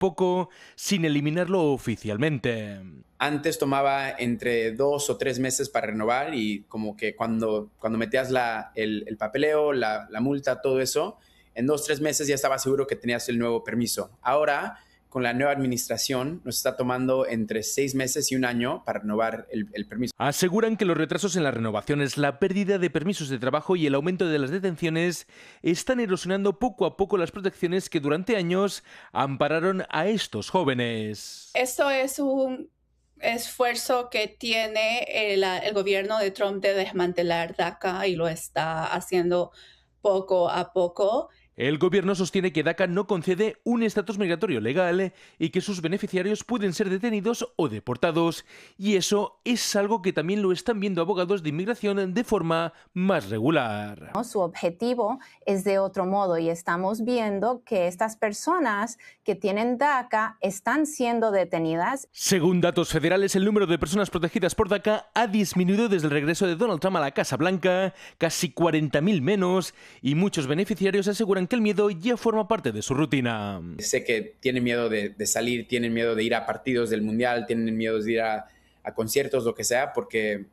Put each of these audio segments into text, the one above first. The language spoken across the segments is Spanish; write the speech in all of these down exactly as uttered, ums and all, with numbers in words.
poco sin eliminarlo oficialmente. Antes tomaba entre dos o tres meses para renovar y como que cuando, cuando metías la, el, el papeleo, la, la multa, todo eso, en dos o tres meses ya estaba seguro que tenías el nuevo permiso. Ahora, con la nueva administración, nos está tomando entre seis meses y un año para renovar el, el permiso. Aseguran que los retrasos en las renovaciones, la pérdida de permisos de trabajo y el aumento de las detenciones están erosionando poco a poco las protecciones que durante años ampararon a estos jóvenes. Esto es un esfuerzo que tiene el, el gobierno de Trump de desmantelar DACA y lo está haciendo poco a poco. El gobierno sostiene que DACA no concede un estatus migratorio legal y que sus beneficiarios pueden ser detenidos o deportados, y eso es algo que también lo están viendo abogados de inmigración de forma más regular. Su objetivo es de otro modo y estamos viendo que estas personas que tienen DACA están siendo detenidas. Según datos federales, el número de personas protegidas por DACA ha disminuido desde el regreso de Donald Trump a la Casa Blanca, casi cuarenta mil menos, y muchos beneficiarios aseguran que el miedo ya forma parte de su rutina. Sé que tienen miedo de, de salir, tienen miedo de ir a partidos del Mundial, tienen miedo de ir a, a conciertos, lo que sea, porque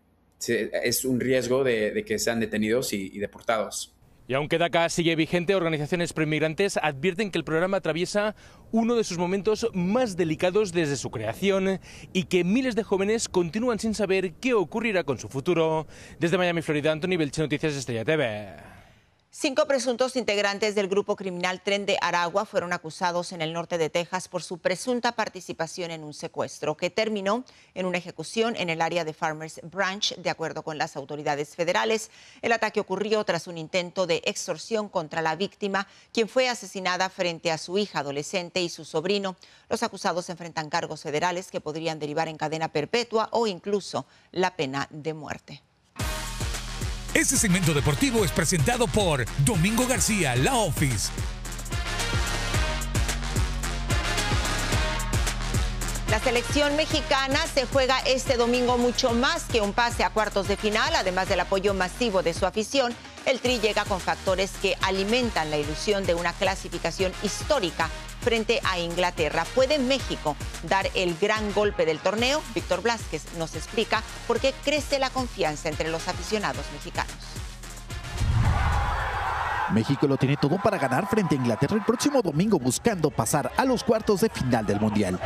es un riesgo de, de que sean detenidos y, y deportados. Y aunque DACA sigue vigente, organizaciones proinmigrantes advierten que el programa atraviesa uno de sus momentos más delicados desde su creación y que miles de jóvenes continúan sin saber qué ocurrirá con su futuro. Desde Miami, Florida, Anthony Belche, Noticias Estrella T V. Cinco presuntos integrantes del grupo criminal Tren de Aragua fueron acusados en el norte de Texas por su presunta participación en un secuestro que terminó en una ejecución en el área de Farmers Branch, de acuerdo con las autoridades federales. El ataque ocurrió tras un intento de extorsión contra la víctima, quien fue asesinada frente a su hija adolescente y su sobrino. Los acusados enfrentan cargos federales que podrían derivar en cadena perpetua o incluso la pena de muerte. Este segmento deportivo es presentado por Domingo García, La Office. La selección mexicana se juega este domingo mucho más que un pase a cuartos de final. Además del apoyo masivo de su afición, el Tri llega con factores que alimentan la ilusión de una clasificación histórica frente a Inglaterra. ¿Puede México dar el gran golpe del torneo? Víctor Blázquez nos explica por qué crece la confianza entre los aficionados mexicanos. México lo tiene todo para ganar frente a Inglaterra el próximo domingo, buscando pasar a los cuartos de final del Mundial.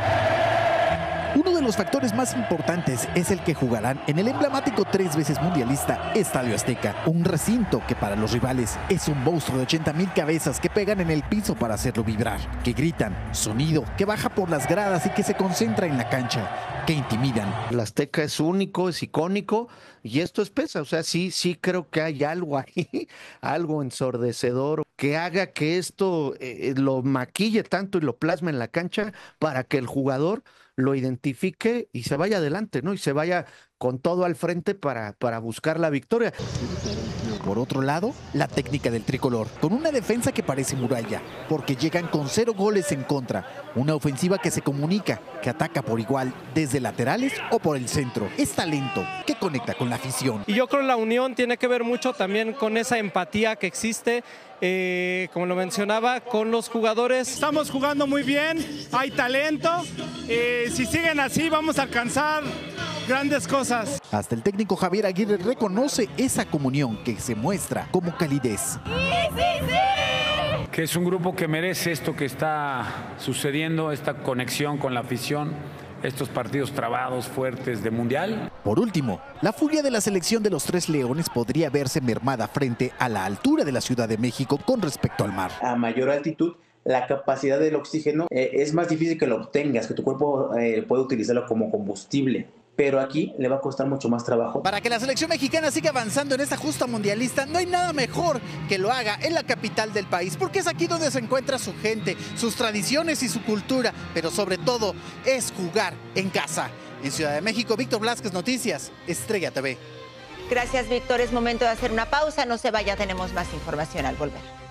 Uno de los factores más importantes es el que jugarán en el emblemático tres veces mundialista Estadio Azteca, un recinto que para los rivales es un monstruo de ochenta mil cabezas que pegan en el piso para hacerlo vibrar, que gritan, sonido que baja por las gradas y que se concentra en la cancha, que intimidan. El Azteca es único, es icónico y esto es pesa, o sea, sí, sí creo que hay algo ahí, algo ensordecedor que haga que esto eh, lo maquille tanto y lo plasme en la cancha para que el jugador lo identifique y se vaya adelante, ¿no? Y se vaya con todo al frente para, para buscar la victoria. Por otro lado, la técnica del tricolor, con una defensa que parece muralla, porque llegan con cero goles en contra, una ofensiva que se comunica, que ataca por igual desde laterales o por el centro. Es talento que conecta con la afición. Y yo creo que la unión tiene que ver mucho también con esa empatía que existe, eh, como lo mencionaba, con los jugadores. Estamos jugando muy bien, hay talento, eh, si siguen así vamos a alcanzar grandes cosas. Hasta el técnico Javier Aguirre reconoce esa comunión que se muestra como calidez. ¡Sí, sí, sí! Que es un grupo que merece esto que está sucediendo, esta conexión con la afición, estos partidos trabados, fuertes de Mundial. Por último, la furia de la selección de los Tres Leones podría verse mermada frente a la altura de la Ciudad de México con respecto al mar. A mayor altitud, la capacidad del oxígeno eh, es más difícil que lo obtengas, que tu cuerpo eh, pueda utilizarlo como combustible. Pero aquí le va a costar mucho más trabajo. Para que la selección mexicana siga avanzando en esta justa mundialista, no hay nada mejor que lo haga en la capital del país, porque es aquí donde se encuentra su gente, sus tradiciones y su cultura, pero sobre todo es jugar en casa. En Ciudad de México, Víctor Blázquez, Noticias, Estrella T V. Gracias, Víctor. Es momento de hacer una pausa. No se vaya, tenemos más información al volver.